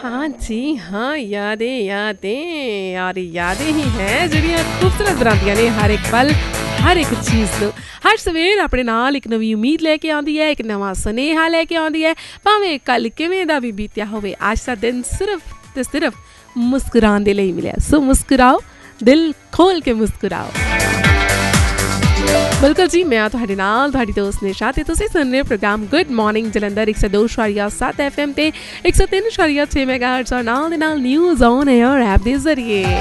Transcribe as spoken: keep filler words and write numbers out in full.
हाँ जी, हाँ, यादें यादें और यादें ही हैं ਜਿਹੜੀਆਂ ਖੂਬਸੂਰਤ ਬਣਾਉਂਦੀਆਂ ਨੇ ਹਰ ਇੱਕ ਪਲ ਹਰ ਇੱਕ ਚੀਜ਼ ਨੂੰ ਹਰ ਸਵੇਰ ਆਪਣੇ ਨਾਲ ਇੱਕ ਨਵੀਂ ਉਮੀਦ ਲੈ ਕੇ ਆਉਂਦੀ ਹੈ ਇੱਕ ਨਵਾਂ ਸੁਨੇਹਾ ਲੈ ਕੇ ਆਉਂਦੀ ਹੈ ਭਾਵੇਂ ਕੱਲ ਕਿਵੇਂ ਦਾ ਵੀ ਬੀਤਿਆ ਹੋਵੇ ਅੱਜ ਦਾ ਦਿਨ ਸਿਰਫ ਤੇ ਸਿਰਫ ਮੁਸਕਰਾਉਣ ਦੇ ਲਈ ਮਿਲਿਆ ਸੋ ਮੁਸਕਰਾਓ ਦਿਲ ਖੋਲ ਕੇ ਮੁਸਕਰਾਓ बिल्कुल जी मैं ਤੁਹਾਡੇ ਨਾਲ ਤੁਹਾਡੀ ਦੋਸਤ ਨਿਸ਼ਾ ਤੇ ਤੁਸੀਂ ਸੁਣ ਰਹੇ ਪ੍ਰੋਗਰਾਮ ਗੁੱਡ ਮਾਰਨਿੰਗ ਜਲੰਧਰ ਇੱਕ ਸੌ ਦੋ ਪੁਆਇੰਟ ਸੱਤ ਐਫ ਐਮ ਤੇ ਇੱਕ ਸੌ ਤਿੰਨ ਪੁਆਇੰਟ ਛੇ ਮੈਗਾਹਰਟਜ਼ ਔਰ ਨਾਲ ਦੇ ਨਾਲ ਨਿਊਜ਼ ਔਨ 에ਅਰ ਐਪ ਦੇ ਜ਼ਰੀਏ